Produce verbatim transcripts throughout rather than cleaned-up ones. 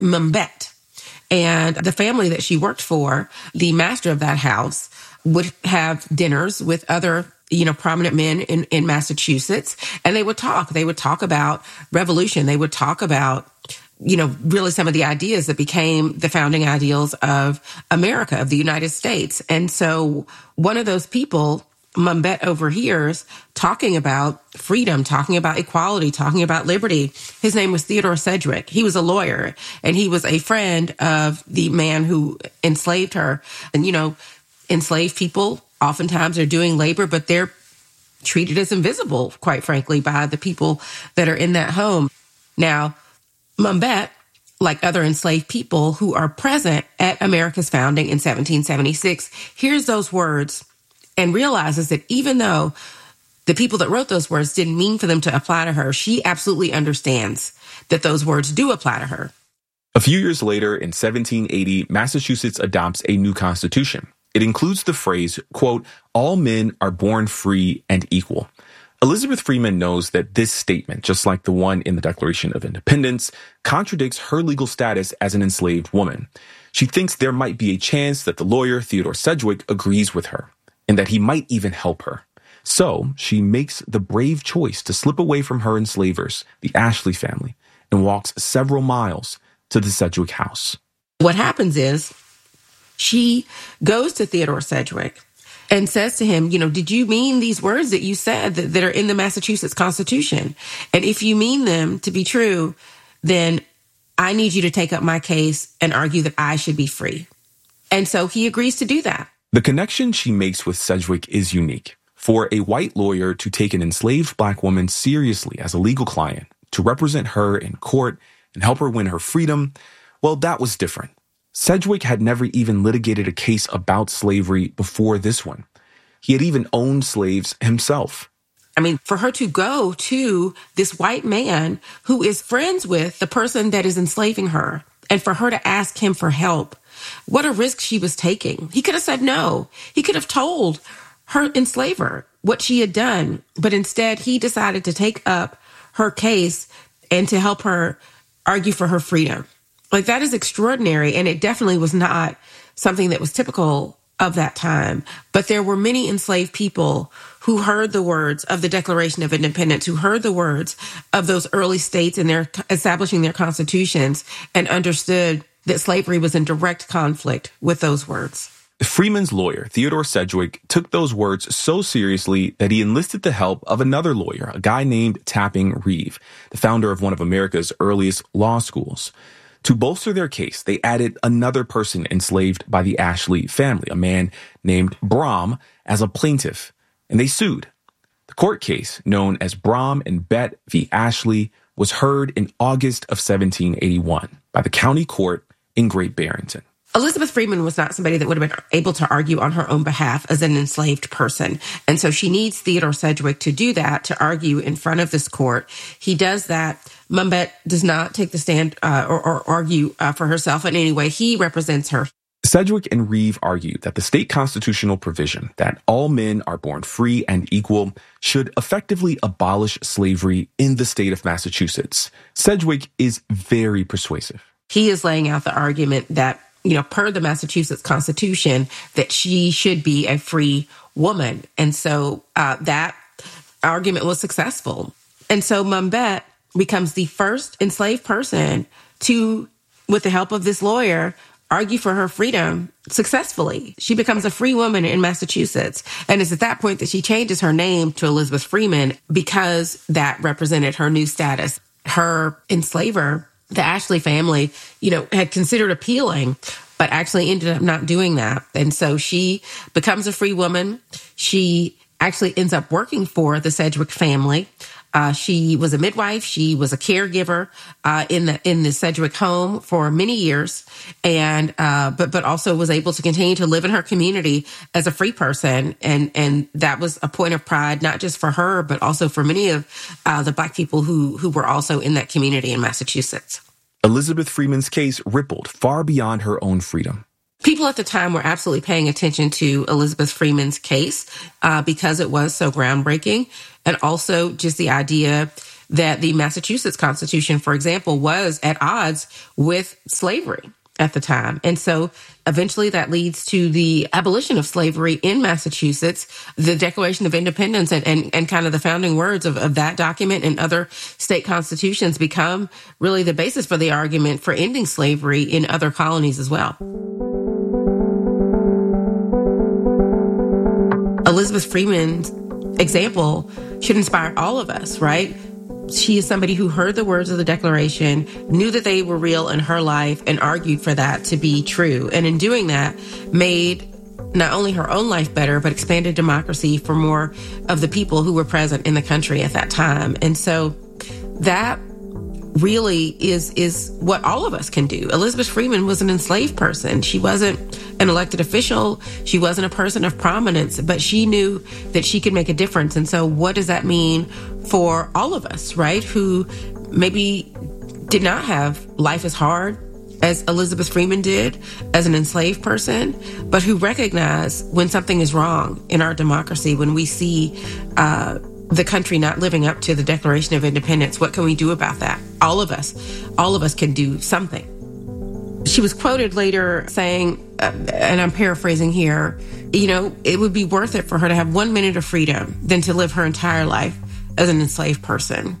Mumbet. And the family that she worked for, the master of that house, would have dinners with other, you know, prominent men in, in Massachusetts. And they would talk. They would talk about revolution. They would talk about, you know, really some of the ideas that became the founding ideals of America, of the United States. And so one of those people, Mumbet, overhears talking about freedom, talking about equality, talking about liberty. His name was Theodore Sedgwick. He was a lawyer, and he was a friend of the man who enslaved her. And, you know, enslaved people oftentimes are doing labor, but they're treated as invisible, quite frankly, by the people that are in that home. Now, Mumbet, like other enslaved people who are present at America's founding in seventeen seventy-six, hears those words and realizes that even though the people that wrote those words didn't mean for them to apply to her, she absolutely understands that those words do apply to her. A few years later, in seventeen eighty, Massachusetts adopts a new constitution. It includes the phrase, quote, "All men are born free and equal." Elizabeth Freeman knows that this statement, just like the one in the Declaration of Independence, contradicts her legal status as an enslaved woman. She thinks there might be a chance that the lawyer, Theodore Sedgwick, agrees with her, and that he might even help her. So she makes the brave choice to slip away from her enslavers, the Ashley family, and walks several miles to the Sedgwick house. What happens is she goes to Theodore Sedgwick and says to him, you know, did you mean these words that you said that, that are in the Massachusetts Constitution? And if you mean them to be true, then I need you to take up my case and argue that I should be free. And so he agrees to do that. The connection she makes with Sedgwick is unique. For a white lawyer to take an enslaved black woman seriously as a legal client, to represent her in court and help her win her freedom, well, that was different. Sedgwick had never even litigated a case about slavery before this one. He had even owned slaves himself. I mean, for her to go to this white man who is friends with the person that is enslaving her, and for her to ask him for help, what a risk she was taking. He could have said no. He could have told her enslaver what she had done, but instead he decided to take up her case and to help her argue for her freedom. Like, that is extraordinary, and it definitely was not something that was typical of that time. But there were many enslaved people who heard the words of the Declaration of Independence, who heard the words of those early states and their establishing their constitutions, and understood that slavery was in direct conflict with those words. Freeman's lawyer, Theodore Sedgwick, took those words so seriously that he enlisted the help of another lawyer, a guy named Tapping Reeve, the founder of one of America's earliest law schools. To bolster their case, they added another person enslaved by the Ashley family, a man named Brom, as a plaintiff, and they sued. The court case, known as Brom and Bet v. Ashley, was heard in August of seventeen eighty-one by the county court in Great Barrington. Elizabeth Freeman was not somebody that would have been able to argue on her own behalf as an enslaved person. And so she needs Theodore Sedgwick to do that, to argue in front of this court. He does that. Mumbet does not take the stand uh, or, or argue uh, for herself in any way. He represents her. Sedgwick and Reeve argue that the state constitutional provision that all men are born free and equal should effectively abolish slavery in the state of Massachusetts. Sedgwick is very persuasive. He is laying out the argument that, you know, per the Massachusetts Constitution, that she should be a free woman. And so uh, that argument was successful. And so Mumbet becomes the first enslaved person to, with the help of this lawyer, argue for her freedom successfully. She becomes a free woman in Massachusetts. And it's at that point that she changes her name to Elizabeth Freeman, because that represented her new status. Her enslaver, the Ashley family, you know, had considered appealing, but actually ended up not doing that. And so she becomes a free woman. She actually ends up working for the Sedgwick family. Uh, she was a midwife. She was a caregiver uh, in the in the Sedgwick home for many years, and uh, but but also was able to continue to live in her community as a free person, and and that was a point of pride, not just for her, but also for many of uh, the Black people who who were also in that community in Massachusetts. Elizabeth Freeman's case rippled far beyond her own freedom. People at the time were absolutely paying attention to Elizabeth Freeman's case uh, because it was so groundbreaking, and also just the idea that the Massachusetts Constitution, for example, was at odds with slavery at the time. And so eventually that leads to the abolition of slavery in Massachusetts, the Declaration of Independence and, and, and kind of the founding words of, of that document and other state constitutions become really the basis for the argument for ending slavery in other colonies as well. Elizabeth Freeman's example should inspire all of us, right? She is somebody who heard the words of the Declaration, knew that they were real in her life, and argued for that to be true. And in doing that, made not only her own life better, but expanded democracy for more of the people who were present in the country at that time. And so that really is is what all of us can do. Elizabeth Freeman was an enslaved person. She wasn't an elected official. She wasn't a person of prominence, but she knew that she could make a difference. And so what does that mean for all of us, right, who maybe did not have life as hard as Elizabeth Freeman did as an enslaved person, but who recognize when something is wrong in our democracy, when we see uh the country not living up to the Declaration of Independence? What can we do about that? All of us, all of us can do something. She was quoted later saying, uh, and I'm paraphrasing here, you know, it would be worth it for her to have one minute of freedom than to live her entire life as an enslaved person.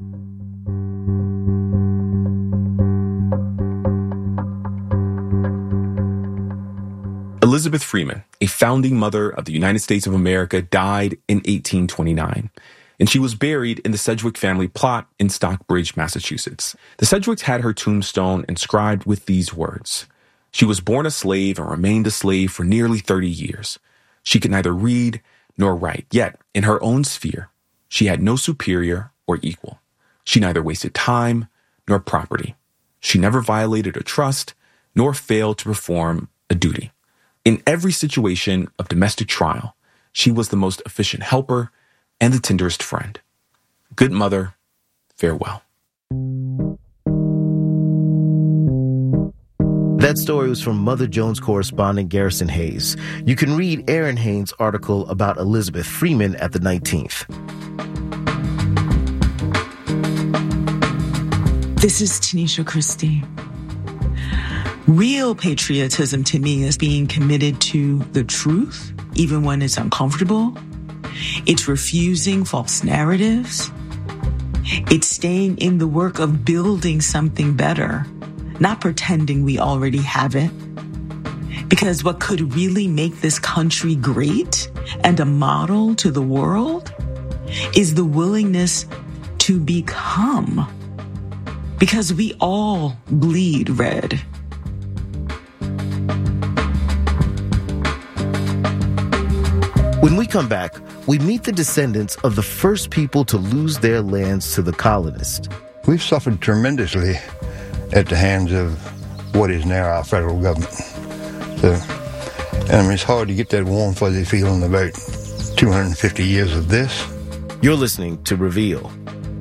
Elizabeth Freeman, a founding mother of the United States of America, died in eighteen twenty-nine, and she was buried in the Sedgwick family plot in Stockbridge, Massachusetts. The Sedgwicks had her tombstone inscribed with these words: "She was born a slave and remained a slave for nearly thirty years. She could neither read nor write, yet in her own sphere, she had no superior or equal. She neither wasted time nor property. She never violated a trust nor failed to perform a duty. In every situation of domestic trial, she was the most efficient helper and the tenderest friend. Good mother, farewell." That story was from Mother Jones correspondent Garrison Hayes. You can read Aaron Haynes' article about Elizabeth Freeman at the nineteenth. This is Tanisha Christie. Real patriotism to me is being committed to the truth, even when it's uncomfortable. It's refusing false narratives. It's staying in the work of building something better, not pretending we already have it. Because what could really make this country great and a model to the world is the willingness to become. Because we all bleed red. When we come back, we meet the descendants of the first people to lose their lands to the colonists. We've suffered tremendously at the hands of what is now our federal government. So, and I mean, it's hard to get that warm, fuzzy feeling about two hundred fifty years of this. You're listening to Reveal.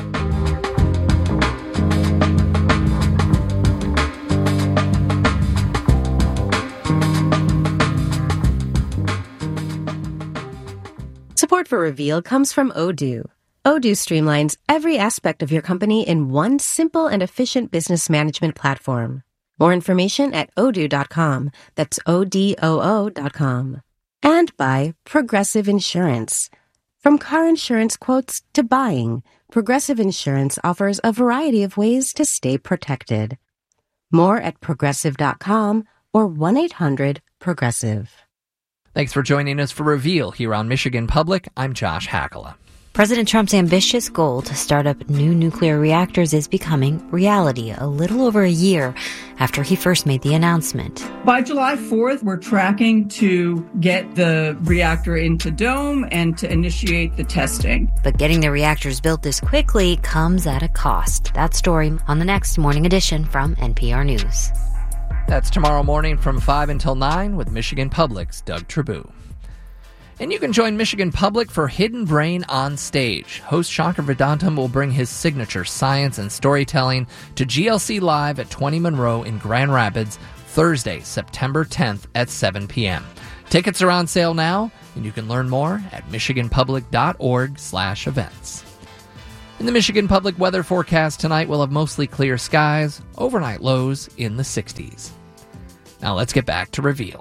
Support for Reveal comes from Odoo. Odoo streamlines every aspect of your company in one simple and efficient business management platform. More information at odoo dot com. That's O D O O dot com. And by Progressive Insurance. From car insurance quotes to buying, Progressive Insurance offers a variety of ways to stay protected. More at progressive dot com or one eight hundred progressive. Thanks for joining us for Reveal here on Michigan Public. I'm Josh Hackala. President Trump's ambitious goal to start up new nuclear reactors is becoming reality a little over a year after he first made the announcement. By July fourth, we're tracking to get the reactor into Dome and to initiate the testing. But getting the reactors built this quickly comes at a cost. That story on the next Morning Edition from N P R News. That's tomorrow morning from five until nine with Michigan Public's Doug Trabue. And you can join Michigan Public for Hidden Brain on Stage. Host Shankar Vedantam will bring his signature science and storytelling to G L C Live at twenty Monroe in Grand Rapids, Thursday, September tenth at seven p.m. Tickets are on sale now, and you can learn more at michigan public dot org slash events. In the Michigan Public weather forecast tonight, we'll have mostly clear skies, overnight lows in the sixties. Now let's get back to Reveal.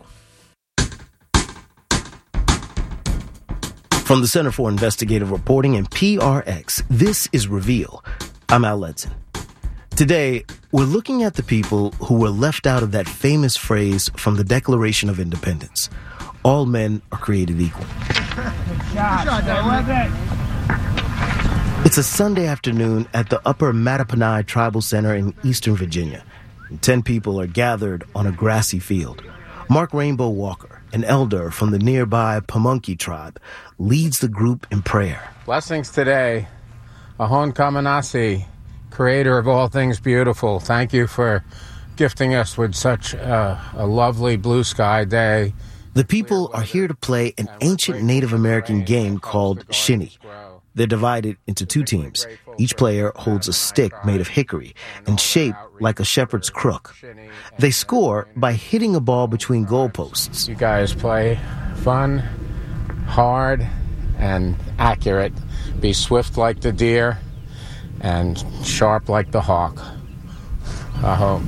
From the Center for Investigative Reporting and P R X, this is Reveal. I'm Al Ledson. Today, we're looking at the people who were left out of that famous phrase from the Declaration of Independence. All men are created equal. Good shot. It's a Sunday afternoon at the Upper Mattaponi Tribal Center in Eastern Virginia. Ten people are gathered on a grassy field. Mark Rainbow Walker, an elder from the nearby Pamunkey tribe, leads the group in prayer. Blessings today, Ahon Kamanasi, creator of all things beautiful. Thank you for gifting us with such a, a lovely blue sky day. The people are here to play an ancient Native American game called shinny. They're divided into two teams. Each player holds a stick made of hickory and shaped like a shepherd's crook. They score by hitting a ball between goalposts. You guys play fun, hard, and accurate. Be swift like the deer and sharp like the hawk. Aho.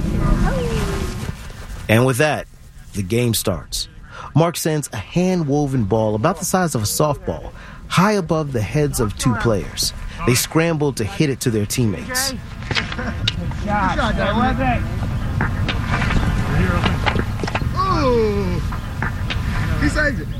And with that, the game starts. Mark sends a hand-woven ball about the size of a softball high above the heads of two players. They scramble to hit it to their teammates. Good shot. He saves it.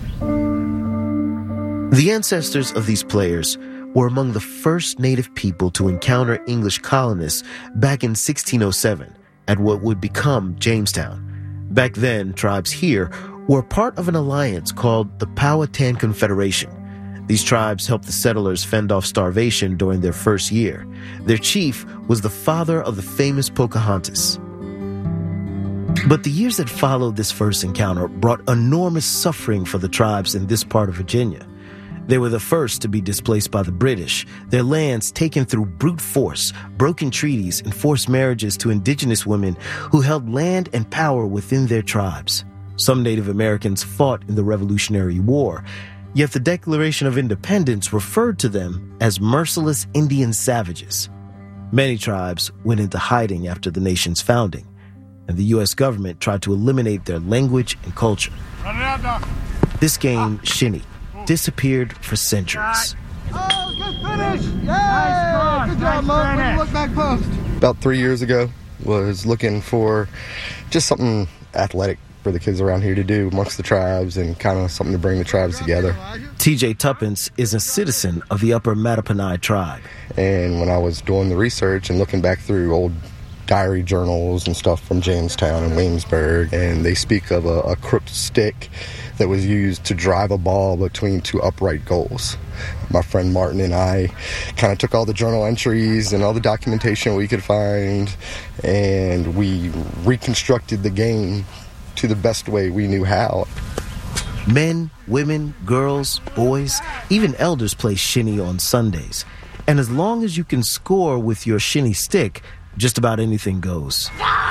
The ancestors of these players were among the first native people to encounter English colonists back in sixteen oh seven at what would become Jamestown. Back then, tribes here were part of an alliance called the Powhatan Confederation. These tribes helped the settlers fend off starvation during their first year. Their chief was the father of the famous Pocahontas. But the years that followed this first encounter brought enormous suffering for the tribes in this part of Virginia. They were the first to be displaced by the British, their lands taken through brute force, broken treaties, and forced marriages to indigenous women who held land and power within their tribes. Some Native Americans fought in the Revolutionary War, yet the Declaration of Independence referred to them as merciless Indian savages. Many tribes went into hiding after the nation's founding, and the U S government tried to eliminate their language and culture. This game, shinny, disappeared for centuries. Oh, good finish! Yay! Nice good job, Mo. Nice look back post. About three years ago, was looking for just something athletic for the kids around here to do amongst the tribes and kind of something to bring the tribes together. T J Tuppence is a citizen of the Upper Mattaponi tribe. And when I was doing the research and looking back through old diary journals and stuff from Jamestown and Williamsburg, and they speak of a, a crooked stick that was used to drive a ball between two upright goals. My friend Martin and I kind of took all the journal entries and all the documentation we could find, and we reconstructed the game to the best way we knew how. Men, women, girls, boys, even elders play shinny on Sundays. And as long as you can score with your shinny stick, just about anything goes.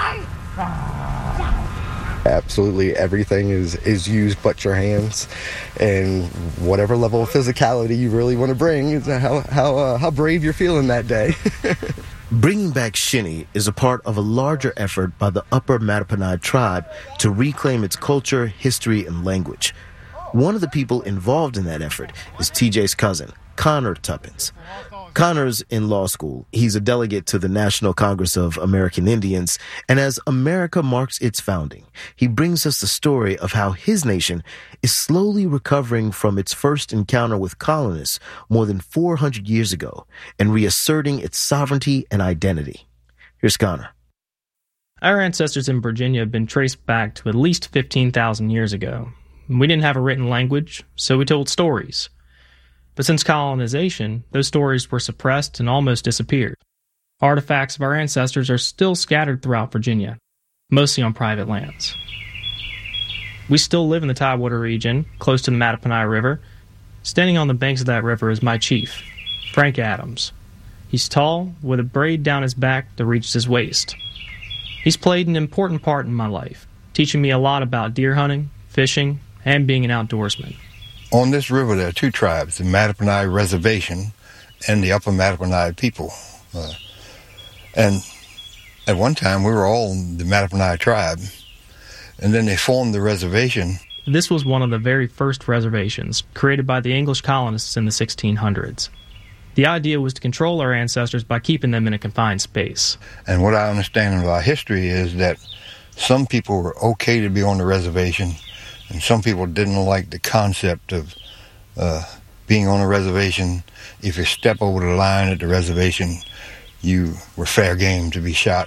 Absolutely everything is, is used but your hands, and whatever level of physicality you really want to bring is how how uh, how brave you're feeling that day. Bringing back shinny is a part of a larger effort by the Upper Mattaponi tribe to reclaim its culture, history, and language. One of the people involved in that effort is T J's cousin, Connor Tuppence. Connor's in law school. He's a delegate to the National Congress of American Indians, and as America marks its founding, he brings us the story of how his nation is slowly recovering from its first encounter with colonists more than four hundred years ago and reasserting its sovereignty and identity. Here's Connor. Our ancestors in Virginia have been traced back to at least fifteen thousand years ago. We didn't have a written language, so we told stories. But since colonization, those stories were suppressed and almost disappeared. Artifacts of our ancestors are still scattered throughout Virginia, mostly on private lands. We still live in the Tidewater region, close to the Mattaponi River. Standing on the banks of that river is my chief, Frank Adams. He's tall, with a braid down his back that reaches his waist. He's played an important part in my life, teaching me a lot about deer hunting, fishing, and being an outdoorsman. On this river, there are two tribes, the Mattaponi Reservation and the Upper Mattaponi people. Uh, and at one time, we were all the Mattaponi tribe. And then they formed the reservation. This was one of the very first reservations created by the English colonists in the sixteen hundreds. The idea was to control our ancestors by keeping them in a confined space. And what I understand of our history is that some people were okay to be on the reservation, and some people didn't like the concept of uh, being on a reservation. If you step over the line at the reservation, you were fair game to be shot.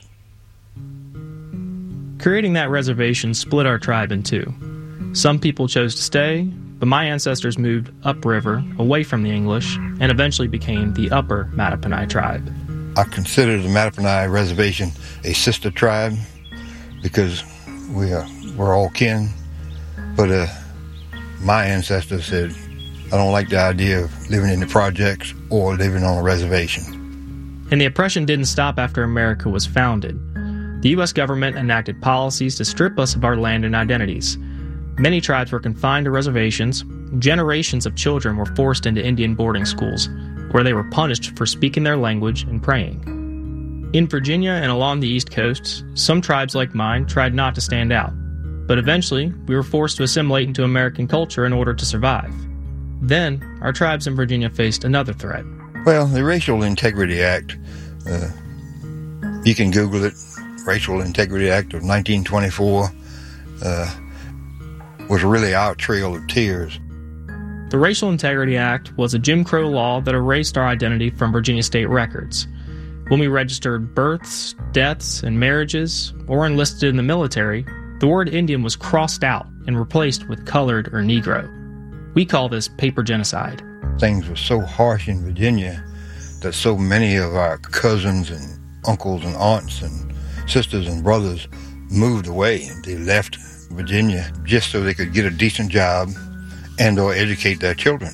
Creating that reservation split our tribe in two. Some people chose to stay, but my ancestors moved upriver, away from the English, and eventually became the Upper Mattaponi tribe. I consider the Mattaponi Reservation a sister tribe because we are, we're all kin. But uh, my ancestors said, I don't like the idea of living in the projects or living on a reservation. And the oppression didn't stop after America was founded. The U S government enacted policies to strip us of our land and identities. Many tribes were confined to reservations. Generations of children were forced into Indian boarding schools, where they were punished for speaking their language and praying. In Virginia and along the East Coast, some tribes like mine tried not to stand out, but eventually we were forced to assimilate into American culture in order to survive. Then, our tribes in Virginia faced another threat. Well, the Racial Integrity Act, uh, you can Google it, Racial Integrity Act of nineteen twenty-four, uh, was really our trail of tears. The Racial Integrity Act was a Jim Crow law that erased our identity from Virginia state records. When we registered births, deaths, and marriages, or enlisted in the military, the word Indian was crossed out and replaced with colored or Negro. We call this paper genocide. Things were so harsh in Virginia that so many of our cousins and uncles and aunts and sisters and brothers moved away. They left Virginia just so they could get a decent job and or educate their children.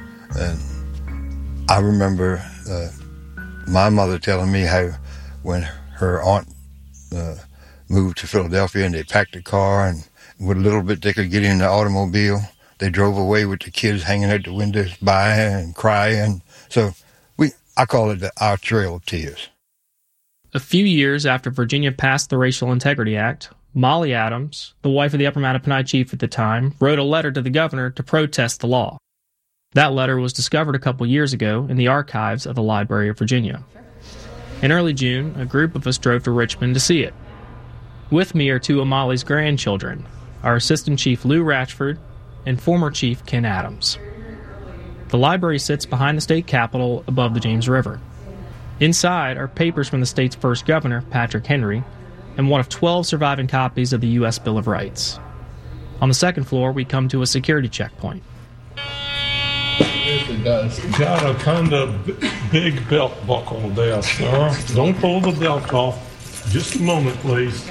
And I remember uh, my mother telling me how when her aunt uh, moved to Philadelphia and they packed a car and with a little bit they could get in the automobile, they drove away with the kids hanging out the windows by and crying. So we, I call it the, our trail of tears. A few years after Virginia passed the Racial Integrity Act, Molly Adams, the wife of the Upper Mattaponi chief at the time, wrote a letter to the governor to protest the law. That letter was discovered a couple years ago in the archives of the Library of Virginia. In early June, a group of us drove to Richmond to see it. With me are two of Molly's grandchildren, our Assistant Chief Lou Ratchford and former Chief Ken Adams. The library sits behind the state capitol above the James River. Inside are papers from the state's first governor, Patrick Henry, and one of twelve surviving copies of the U S Bill of Rights. On the second floor, we come to a security checkpoint. It's got a kind of b- big belt buckle there, sir. Don't pull the belt off. Just a moment, please.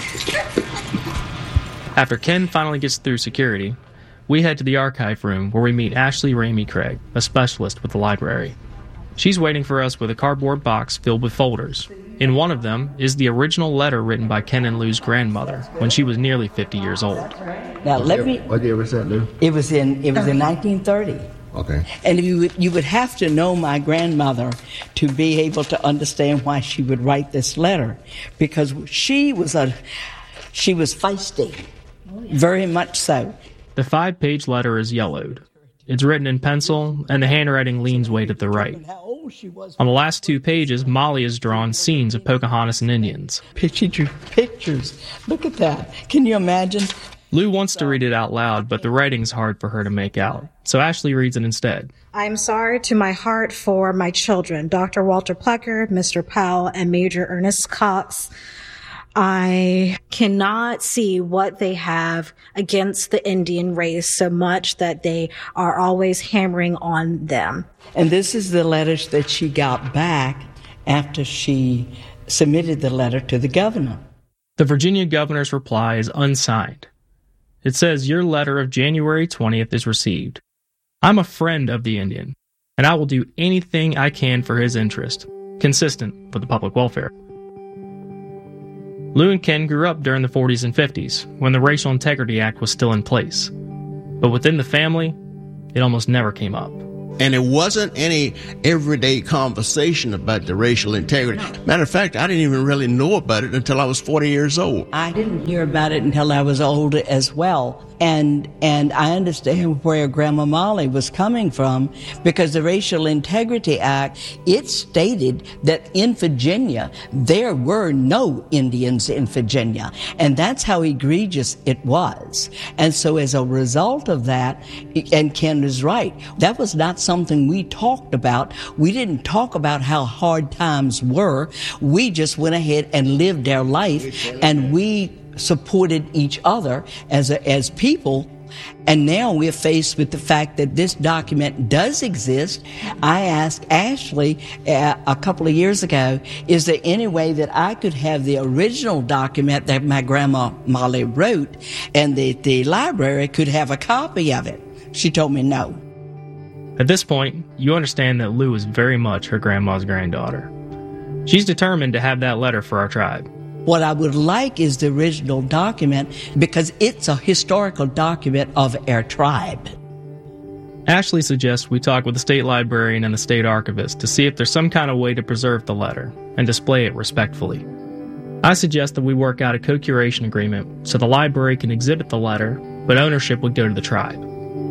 After Ken finally gets through security, we head to the archive room where we meet Ashley Ramey Craig, a specialist with the library. She's waiting for us with a cardboard box filled with folders. In one of them is the original letter written by Ken and Lou's grandmother when she was nearly fifty years old. Now let me. What year was that, Lou? It was in. It was in nineteen thirty. Okay. And you would, you would have to know my grandmother to be able to understand why she would write this letter, because she was a she was feisty, very much so. The five-page letter is yellowed. It's written in pencil, and the handwriting leans way to the right. On the last two pages, Molly has drawn scenes of Pocahontas and Indians. She drew pictures. Look at that. Can you imagine? Lou wants to read it out loud, but the writing's hard for her to make out, so Ashley reads it instead. I'm sorry to my heart for my children, Doctor Walter Plucker, Mister Powell, and Major Ernest Cox. I cannot see what they have against the Indian race so much that they are always hammering on them. And this is the letters that she got back after she submitted the letter to the governor. The Virginia governor's reply is unsigned. It says, "Your letter of January twentieth is received. I'm a friend of the Indian, and I will do anything I can for his interest, consistent with the public welfare." Lou and Ken grew up during the forties and fifties, when the Racial Integrity Act was still in place. But within the family, it almost never came up. And it wasn't any everyday conversation about the racial integrity. Matter of fact, I didn't even really know about it until I was forty years old. I didn't hear about it until I was older as well. And and I understand where Grandma Molly was coming from, because the Racial Integrity Act, it stated that in Virginia, there were no Indians in Virginia. And that's how egregious it was. And so as a result of that, and Ken is right, that was not something we talked about. We didn't talk about how hard times were. We just went ahead and lived our life, and we supported each other as a, as people. And now we're faced with the fact that this document does exist. I asked Ashley uh, a couple of years ago, is there any way that I could have the original document that my grandma Molly wrote, and the, the library could have a copy of it? She told me no. At this point, you understand that Lou is very much her grandma's granddaughter. She's determined to have that letter for our tribe. What I would like is the original document, because it's a historical document of our tribe. Ashley suggests we talk with the state librarian and the state archivist to see if there's some kind of way to preserve the letter and display it respectfully. I suggest that we work out a co-curation agreement so the library can exhibit the letter, but ownership would go to the tribe.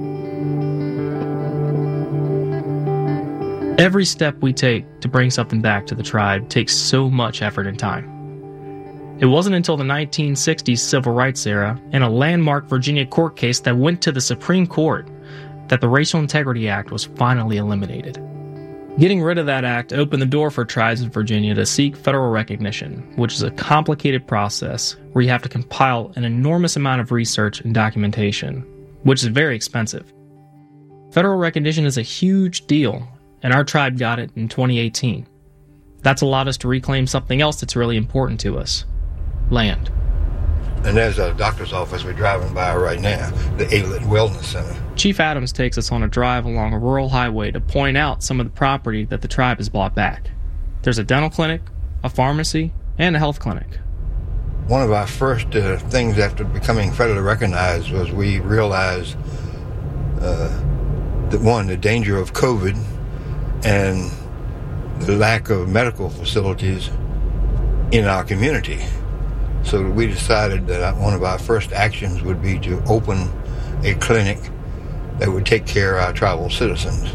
Every step we take to bring something back to the tribe takes so much effort and time. It wasn't until the nineteen sixties civil rights era and a landmark Virginia court case that went to the Supreme Court that the Racial Integrity Act was finally eliminated. Getting rid of that act opened the door for tribes in Virginia to seek federal recognition, which is a complicated process where you have to compile an enormous amount of research and documentation, which is very expensive. Federal recognition is a huge deal, and our tribe got it in twenty eighteen. That's allowed us to reclaim something else that's really important to us. Land. And there's a doctor's office we're driving by right now, the Aylet Wellness Center. Chief Adams takes us on a drive along a rural highway to point out some of the property that the tribe has bought back. There's a dental clinic, a pharmacy, and a health clinic. One of our first uh, things after becoming federally recognized was we realized uh, that, one, the danger of COVID and the lack of medical facilities in our community. So we decided that one of our first actions would be to open a clinic that would take care of our tribal citizens.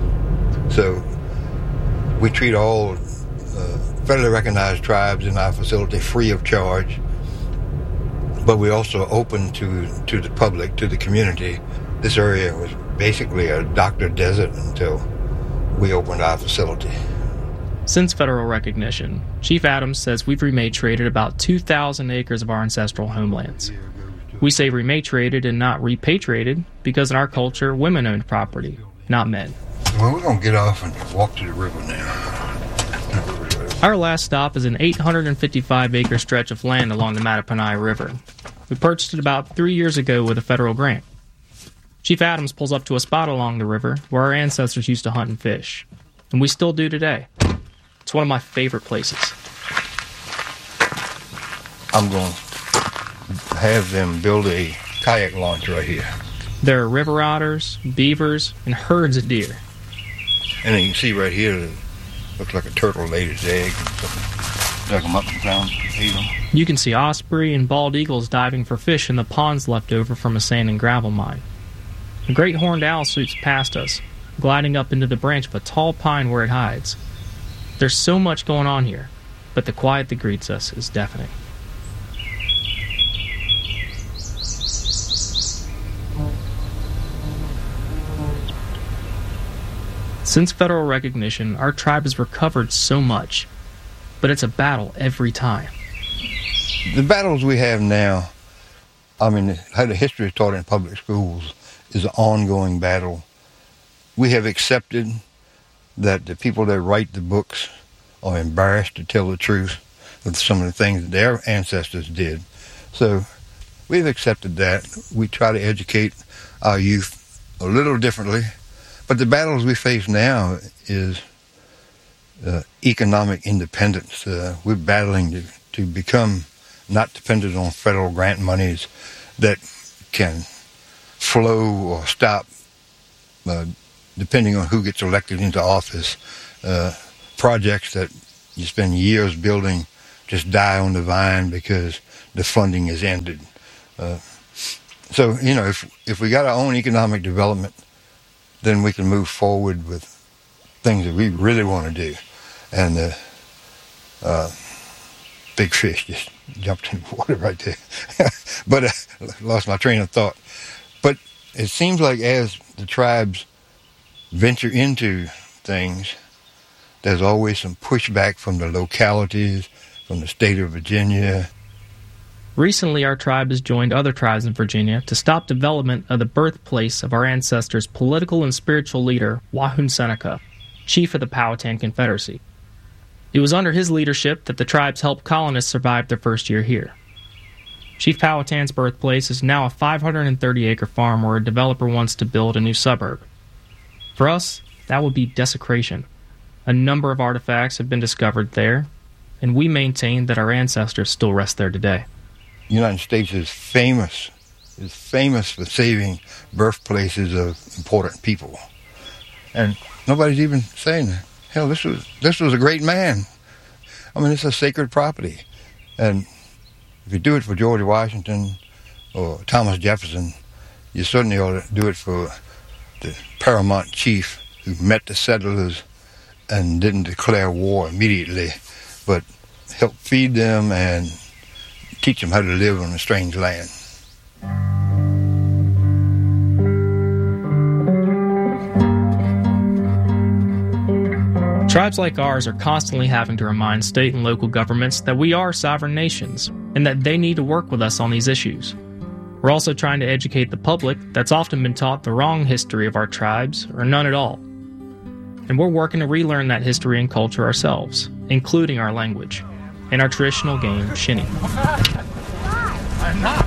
So we treat all uh, federally recognized tribes in our facility free of charge, but we also open to, to the public, to the community. This area was basically a doctor desert until we opened our facility. Since federal recognition, Chief Adams says we've rematriated about two thousand acres of our ancestral homelands. We say rematriated and not repatriated because in our culture, women owned property, not men. Well, we're going to get off and walk to the river now. Our last stop is an eight hundred fifty-five acre stretch of land along the Mattaponi River. We purchased it about three years ago with a federal grant. Chief Adams pulls up to a spot along the river where our ancestors used to hunt and fish, and we still do today. It's one of my favorite places. I'm going to have them build a kayak launch right here. There are river otters, beavers, and herds of deer. And then you can see right here, it looks like a turtle laid its egg. Dug them up and found ate them. You can see osprey and bald eagles diving for fish in the ponds left over from a sand and gravel mine. A great horned owl swoops past us, gliding up into the branch of a tall pine where it hides. There's so much going on here, but the quiet that greets us is deafening. Since federal recognition, our tribe has recovered so much, but it's a battle every time. The battles we have now, I mean, how the history is taught in public schools is an ongoing battle. We have accepted that the people that write the books are embarrassed to tell the truth of some of the things that their ancestors did. So we've accepted that. We try to educate our youth a little differently. But the battles we face now is uh, economic independence. Uh, we're battling to, to become not dependent on federal grant monies that can flow or stop uh, depending on who gets elected into office, uh, projects that you spend years building just die on the vine because the funding is ended. Uh, so, you know, if if we got our own economic development, then we can move forward with things that we really want to do. And the uh, big fish just jumped in the water right there. But I uh, lost my train of thought. But it seems like as the tribes venture into things, there's always some pushback from the localities, from the state of Virginia. Recently, our tribe has joined other tribes in Virginia to stop development of the birthplace of our ancestors' political and spiritual leader, Wahun Seneca, chief of the Powhatan Confederacy. It was under his leadership that the tribes helped colonists survive their first year here. Chief Powhatan's birthplace is now a five hundred thirty acre farm where a developer wants to build a new suburb. For us, that would be desecration. A number of artifacts have been discovered there, and we maintain that our ancestors still rest there today. The United States is famous, is famous for saving birthplaces of important people. And nobody's even saying that. Hell, this was this was a great man. I mean, it's a sacred property. And if you do it for George Washington or Thomas Jefferson, you certainly ought to do it for the paramount chief who met the settlers and didn't declare war immediately, but helped feed them and teach them how to live on a strange land. Tribes like ours are constantly having to remind state and local governments that we are sovereign nations and that they need to work with us on these issues. We're also trying to educate the public that's often been taught the wrong history of our tribes or none at all. And we're working to relearn that history and culture ourselves, including our language and our traditional game, shinny. I'm not.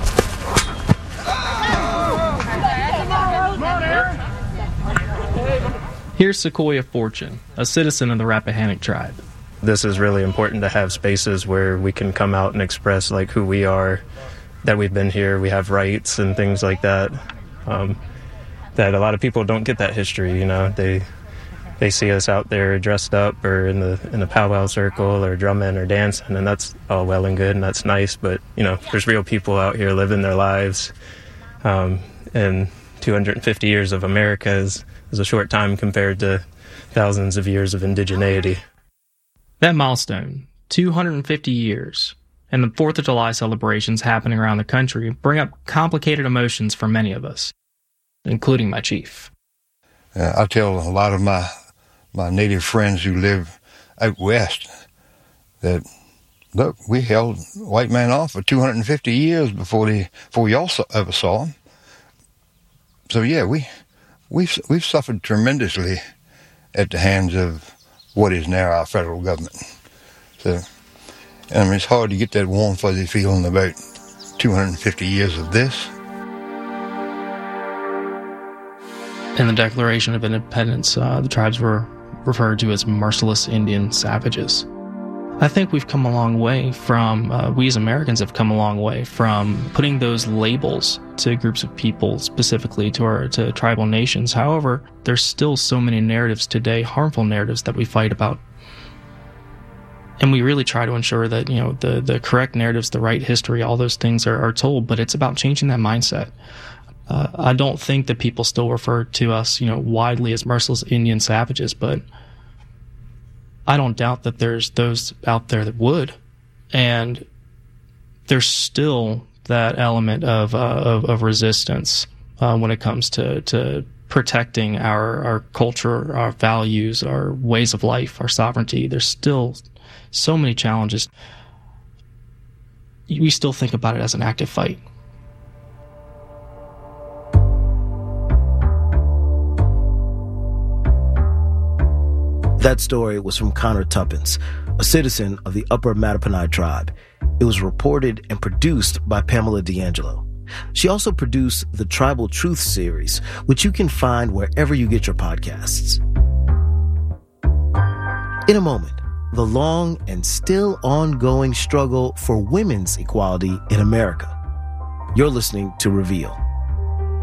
Here's Sequoia Fortune, a citizen of the Rappahannock tribe. This is really important to have spaces where we can come out and express like who we are, that we've been here, we have rights and things like that. Um, that a lot of people don't get that history, you know. They they see us out there dressed up or in the in the powwow circle or drumming or dancing, and that's all well and good and that's nice, but you know, there's real people out here living their lives. Um, and two hundred fifty years of America is, is a short time compared to thousands of years of indigeneity. That milestone, two hundred fifty years, and the fourth of July celebrations happening around the country bring up complicated emotions for many of us, including my chief. Uh, I tell a lot of my my native friends who live out west that, look, we held white man off for two hundred fifty years before they before y'all saw, ever saw him. So yeah, we we've we've suffered tremendously at the hands of what is now our federal government. So, I mean, it's hard to get that warm, fuzzy feeling about two hundred fifty years of this. In the Declaration of Independence, uh, the tribes were referred to as merciless Indian savages. I think we've come a long way from, uh, we as Americans have come a long way from putting those labels to groups of people, specifically to our to tribal nations. However, there's still so many narratives today, harmful narratives that we fight about. And we really try to ensure that, you know, the, the correct narratives, the right history, all those things are, are told, but it's about changing that mindset. Uh, I don't think that people still refer to us, you know, widely as merciless Indian savages, but I don't doubt that there's those out there that would. And there's still that element of uh, of, of resistance uh, when it comes to, to protecting our, our culture, our values, our ways of life, our sovereignty. There's still so many challenges. We still think about it as an active fight. That story was from Connor Tuppence, a citizen of the Upper Mattaponi tribe. It was reported and produced by Pamela D'Angelo. She also produced the Tribal Truth series, which you can find wherever you get your podcasts. In a moment, the long and still ongoing struggle for women's equality in America. You're listening to Reveal.